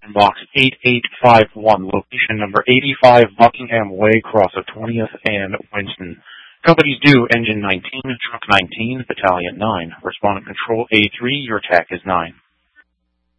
Box 8851, location number 85 Buckingham Way, cross of 20th and Winston. Companies due, engine 19, truck 19, battalion 9. Respondent control A3, your TAC is 9.